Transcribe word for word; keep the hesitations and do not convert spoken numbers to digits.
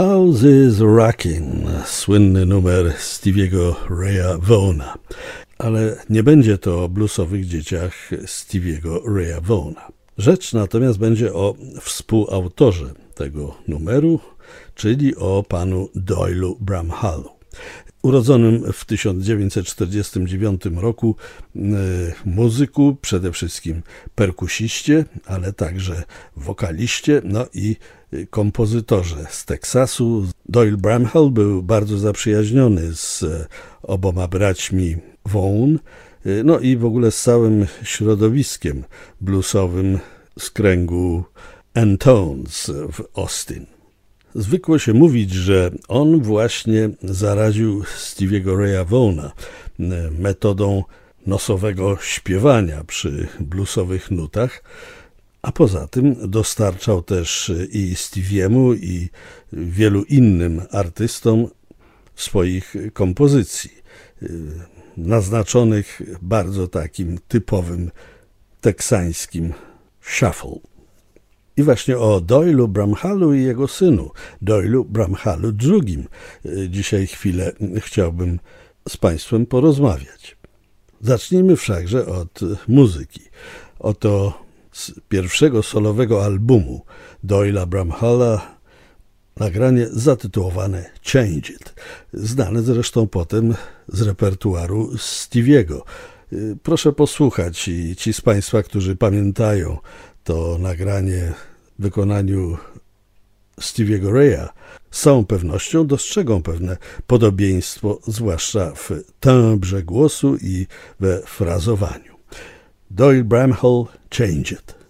House is Rockin', słynny numer Stevie'ego Raya Vaughana. Ale nie będzie to o bluesowych dzieciach Stevie'ego Raya Vaughana. Rzecz natomiast będzie o współautorze tego numeru, czyli o panu Doyle'u Bramhallu. Urodzonym w tysiąc dziewięćset czterdziestym dziewiątym roku muzyku, przede wszystkim perkusiście, ale także wokaliście, no i kompozytorze z Teksasu. Doyle Bramhall był bardzo zaprzyjaźniony z oboma braćmi Vaughn, no i w ogóle z całym środowiskiem bluesowym z kręgu N-Tones w Austin. Zwykło się mówić, że on właśnie zaraził Stevie'ego Raya Vaughana metodą nosowego śpiewania przy bluesowych nutach, a poza tym dostarczał też i Stevie'emu, i wielu innym artystom swoich kompozycji, naznaczonych bardzo takim typowym teksańskim shuffle. I właśnie o Doyle'u Bramhallu i jego synu, Doyle'u Bramhallu drugim, dzisiaj chwilę chciałbym z Państwem porozmawiać. Zacznijmy wszakże od muzyki. Oto z pierwszego solowego albumu Doyle'a Bramhalla nagranie zatytułowane Change It, znane zresztą potem z repertuaru Stevie'ego. Proszę posłuchać i ci z Państwa, którzy pamiętają to nagranie w wykonaniu Stevie'ego Raya, z całą pewnością dostrzegą pewne podobieństwo, zwłaszcza w timbrze głosu i we frazowaniu. Doyle Bramhall, Change It.